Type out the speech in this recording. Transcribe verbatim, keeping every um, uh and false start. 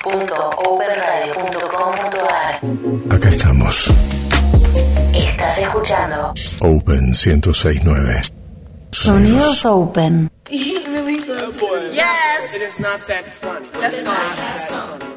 punto open radio punto com punto a r. Acá estamos. Estás escuchando Open ciento seis punto nueve. Sonidos Open. Yes! It is not that funny. That's not.